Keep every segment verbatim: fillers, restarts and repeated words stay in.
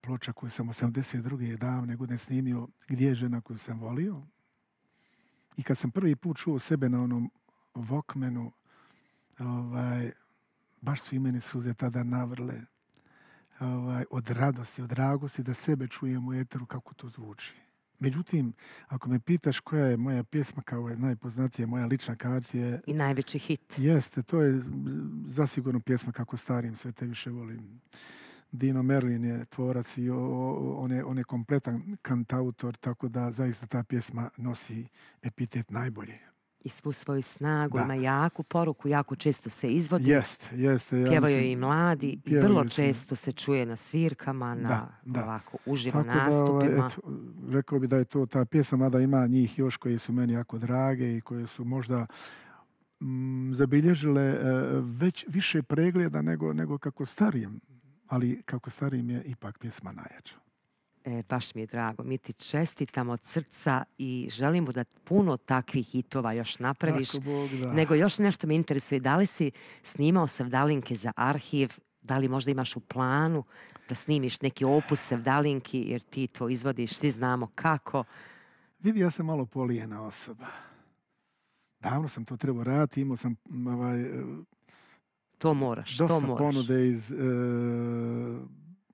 ploča koju sam osamdeset druge davne godine snimio Gdje je žena koju sam volio. I kad sam prvi put čuo sebe na onom Walkmanu, ovaj, baš su i meni suze tada navrle ovaj, od radosti, od dragosti da sebe čujem u eteru kako to zvuči. Međutim, ako me pitaš koja je moja pjesma kao je najpoznatija, moja lična karta je... I najveći hit. Jeste, to je zasigurno pjesma Kako starim sve te više volim. Dino Merlin je tvorac i on je, on je kompletan kantautor, tako da zaista ta pjesma nosi epitet najbolje. I svu svoju snagu, da. Ima jaku poruku, jako često se izvodi. Jeste, jeste. Ja pjevaju mislim, i mladi i vrlo često se čuje na svirkama, na da, da. ovako uživo tako nastupima. Da, eto, rekao bi da je to ta pjesma, mada ima njih još koji su meni jako drage i koje su možda m, zabilježile e, već više pregleda nego, nego Kako starijem. Ali Kako starim je ipak pjesma najjača. E, baš mi je drago. Mi ti čestitamo od srca i želimo da puno takvih hitova još napraviš. Bog, da. Nego još nešto me interesuje. Da li si snimao Sevdalinke za arhiv? Da li možda imaš u planu da snimiš neki opus Sevdalinki jer ti to izvodiš, svi znamo kako? Vidi, ja sam malo polijena osoba. Davno sam to trebao raditi, imao sam ovaj, to moraš, dosta to moraš. ponude iz... Uh,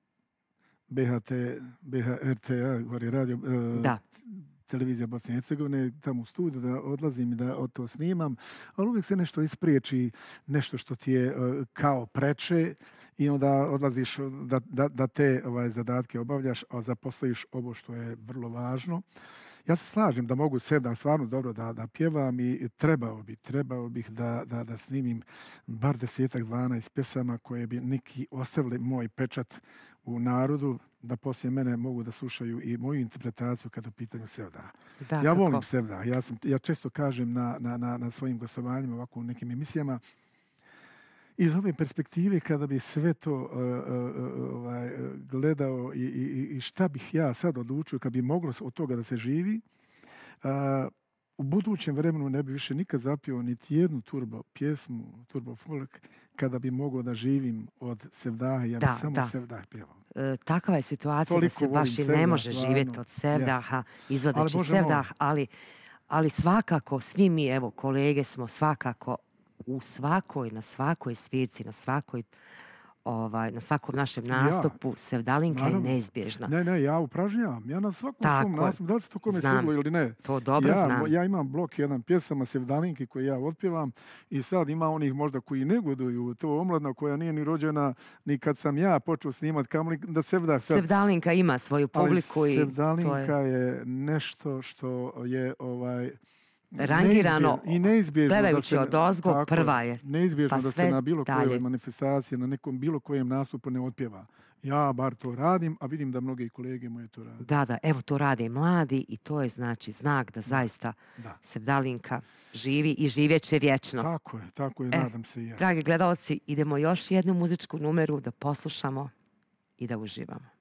B H T, B H R T A, gori radio, da. televizija Bosne i Hercegovine, tamo u studiju da odlazim i da to snimam, ali uvijek se nešto ispriječi, nešto što ti je kao preče i onda odlaziš da, da, da te ovaj, zadatke obavljaš, a zaposliš ovo što je vrlo važno. Ja se slažem da mogu sedam stvarno dobro da, da pjevam i trebao bi, trebao bih da, da, da snimim bar desetak, dvanaest pjesama koje bi neki ostavili moj pečat u narodu, da poslije mene mogu da slušaju i moju interpretaciju kada u pitanju Sevdaha. Ja kako? volim Sevdaha. Ja, sam, ja često kažem na, na, na, na svojim gostovanjima ovako u nekim emisijama, iz ove perspektive kada bi sve to uh, uh, ovaj, gledao i, i, i šta bih ja sad odlučio kad bi moglo od toga da se živi, uh, u budućem vremenu ne bi više nikad zapio niti jednu turbo pjesmu, turbo folk, kada bi mogao da živim od Sevdaha, ja da, bi samo da. Sevdah pjevao. E, takva je situacija Toliko da se baš i Sevdah, ne može stvarno. živjeti od Sevdaha, yes. izvodeći ali Sevdah, ali, ali svakako, svi mi, evo, kolege smo svakako u svakoj, na svakoj svirci, na svakoj, ovaj, na svakom našem nastupu, ja, Sevdalinka je neizbježna. Ne, ne, ja upražnjavam. Ja na svakom tako svom nastupu, da li se to kome znam, svidlo ili ne. To dobro ja, znam. Ja imam blok jedan pjesama Sevdalinke koje ja otpjevam i sad ima onih možda koji negoduju. To omladna koja nije ni rođena ni kad sam ja počeo snimati kamoli da Sevdah... Sevdalinka ima svoju publiku. Ali i Sevdalinka to je... je nešto što je ovaj... rangirano, i neizbježno gledajući da se, od ozgo, tako, prva je. Neizbježno pa da se na bilo dalje. kojoj manifestaciji, na nekom bilo kojem nastupu ne otpjeva. Ja bar to radim, a vidim da mnoge kolege moje to rade. Da, da, evo to rade mladi i to je znači znak da zaista da. Sevdalinka živi i živjeće vječno. Tako je, tako je, e, nadam se i ja. Dragi gledalci, idemo još jednu muzičku numeru da poslušamo i da uživamo.